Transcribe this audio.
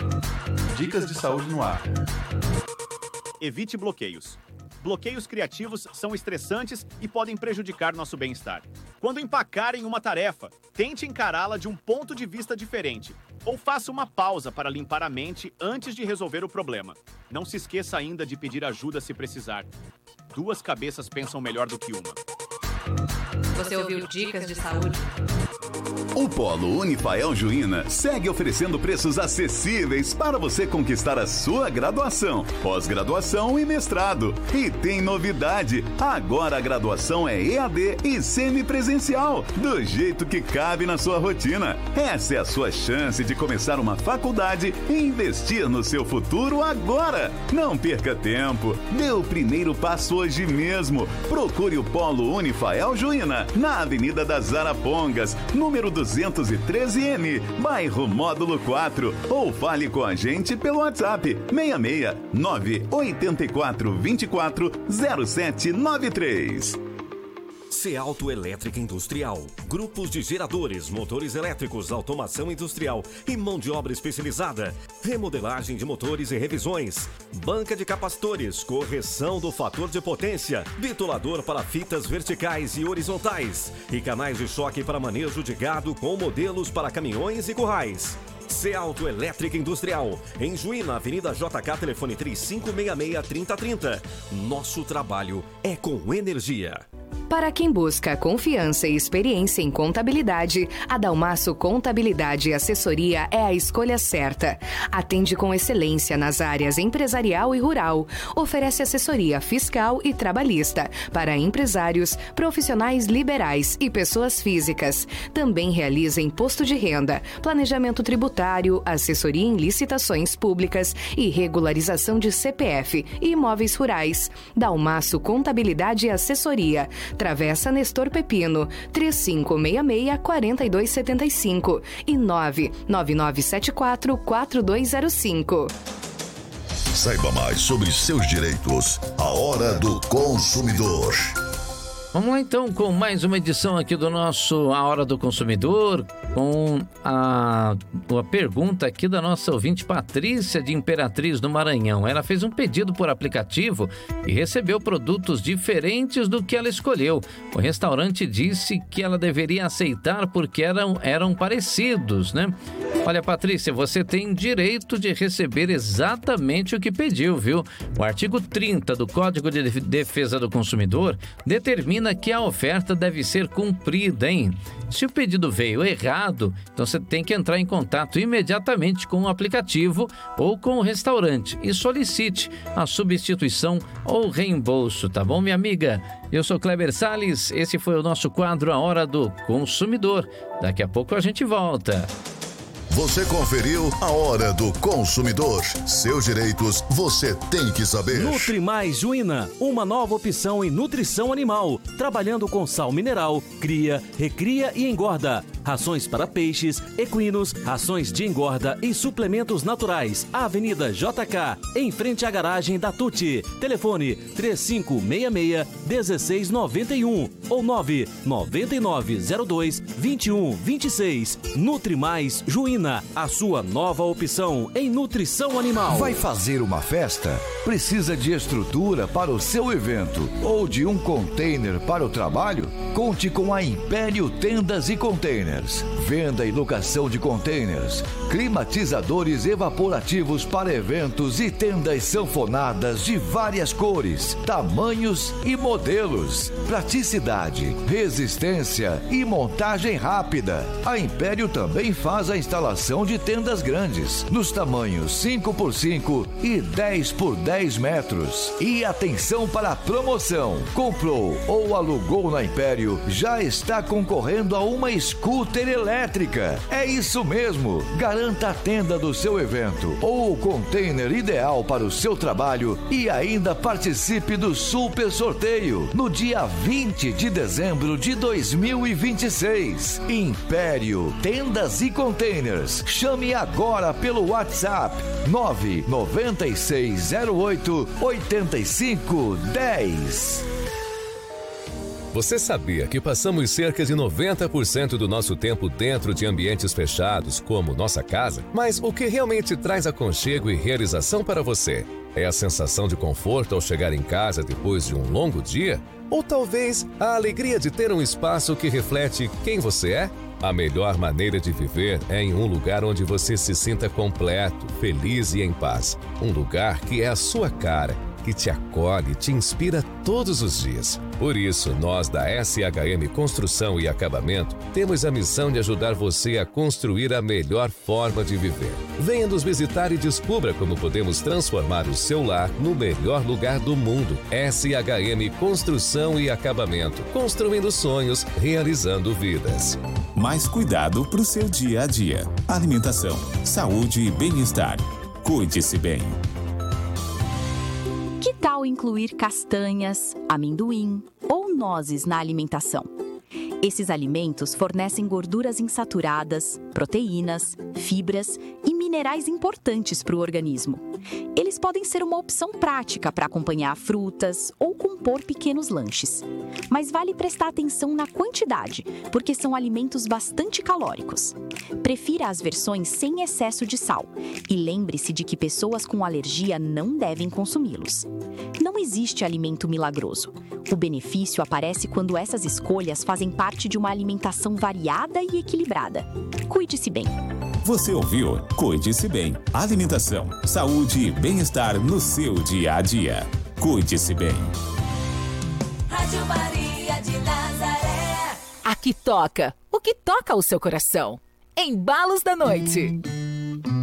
Dicas de saúde no ar. Evite bloqueios. Bloqueios criativos são estressantes e podem prejudicar nosso bem-estar. Quando empacarem uma tarefa, tente encará-la de um ponto de vista diferente. Ou faça uma pausa para limpar a mente antes de resolver o problema. Não se esqueça ainda de pedir ajuda se precisar. Duas cabeças pensam melhor do que uma. Você ouviu Dicas de Saúde? O Polo Unifael Juína segue oferecendo preços acessíveis para você conquistar a sua graduação, pós-graduação e mestrado. E tem novidade, agora a graduação é EAD e semipresencial, do jeito que cabe na sua rotina. Essa é a sua chance de começar uma faculdade e investir no seu futuro agora. Não perca tempo, dê o primeiro passo hoje mesmo. Procure o Polo Unifael Juína, na Avenida das Arapongas, número 213N, bairro Módulo 4, ou fale com a gente pelo WhatsApp 66 984 24 0793. Cealto Elétrica Industrial. Grupos de geradores, motores elétricos, automação industrial e mão de obra especializada. Remodelagem de motores e revisões. Banca de capacitores, correção do fator de potência, bitolador para fitas verticais e horizontais e canais de choque para manejo de gado com modelos para caminhões e currais. Cealto Elétrica Industrial, em Juína, Avenida JK, telefone 3566-3030. Nosso trabalho é com energia. Para quem busca confiança e experiência em contabilidade, a Dalmaço Contabilidade e Assessoria é a escolha certa. Atende com excelência nas áreas empresarial e rural. Oferece assessoria fiscal e trabalhista para empresários, profissionais liberais e pessoas físicas. Também realiza imposto de renda, planejamento tributário, assessoria em licitações públicas e regularização de CPF e imóveis rurais. Dalmaço Contabilidade e Assessoria. Travessa Nestor Pepino, 3566-4275 e 99974-4205. Saiba mais sobre seus direitos. A Hora do Consumidor. Vamos lá então com mais uma edição aqui do nosso A Hora do Consumidor, com a pergunta aqui da nossa ouvinte Patrícia de Imperatriz do Maranhão. Ela fez um pedido por aplicativo e recebeu produtos diferentes do que ela escolheu. O restaurante disse que ela deveria aceitar porque eram parecidos, né? Olha, Patrícia, você tem direito de receber exatamente o que pediu, viu? O artigo 30 do Código de Defesa do Consumidor determina que a oferta deve ser cumprida, hein? Se o pedido veio errado, então você tem que entrar em contato imediatamente com o aplicativo ou com o restaurante e solicite a substituição ou reembolso, tá bom, minha amiga? Eu sou Kleber Salles, esse foi o nosso quadro A Hora do Consumidor. Daqui a pouco a gente volta. Você conferiu A Hora do Consumidor. Seus direitos você tem que saber. Nutrimais Juína, uma nova opção em nutrição animal, trabalhando com sal mineral, cria, recria e engorda. Rações para peixes, equinos, rações de engorda e suplementos naturais. Avenida JK, em frente à garagem da Tuti. Telefone 3566-1691 ou 99902-2126. Nutrimais Juína, a sua nova opção em nutrição animal. Vai fazer uma festa? Precisa de estrutura para o seu evento ou de um container para o trabalho? Conte com a Império Tendas e Containers. Venda e locação de containers, climatizadores evaporativos para eventos e tendas sanfonadas de várias cores, tamanhos e modelos. Praticidade, resistência e montagem rápida. A Império também faz a instalação de tendas grandes, nos tamanhos 5x5 e 10x10 metros. E atenção para a promoção: comprou ou alugou na Império, já está concorrendo a uma scooter elétrica. É isso mesmo. Garanta a tenda do seu evento ou o container ideal para o seu trabalho e ainda participe do super sorteio no dia 20 de dezembro de 2026. Império Tendas e Containers. Chame agora pelo WhatsApp 99608-8510. Você sabia que passamos cerca de 90% do nosso tempo dentro de ambientes fechados, como nossa casa? Mas o que realmente traz aconchego e realização para você? É a sensação de conforto ao chegar em casa depois de um longo dia? Ou talvez a alegria de ter um espaço que reflete quem você é? A melhor maneira de viver é em um lugar onde você se sinta completo, feliz e em paz. Um lugar que é a sua cara, que te acolhe e te inspira todos os dias. Por isso, nós da SHM Construção e Acabamento temos a missão de ajudar você a construir a melhor forma de viver. Venha nos visitar e descubra como podemos transformar o seu lar no melhor lugar do mundo. SHM Construção e Acabamento, construindo sonhos, realizando vidas. Mais cuidado para o seu dia a dia. Alimentação, saúde e bem-estar. Cuide-se bem. Que tal incluir castanhas, amendoim ou nozes na alimentação? Esses alimentos fornecem gorduras insaturadas, proteínas, fibras e minerais importantes para o organismo. Eles podem ser uma opção prática para acompanhar frutas ou compor pequenos lanches. Mas vale prestar atenção na quantidade, porque são alimentos bastante calóricos. Prefira as versões sem excesso de sal e lembre-se de que pessoas com alergia não devem consumi-los. Não existe alimento milagroso. O benefício aparece quando essas escolhas fazem parte de uma alimentação variada e equilibrada. Cuide-se bem. Você ouviu? Cuide-se bem. Alimentação, saúde e bem-estar no seu dia a dia. Cuide-se bem. Rádio Maria de Nazaré. Aqui toca o que toca o seu coração. Embalos da Noite.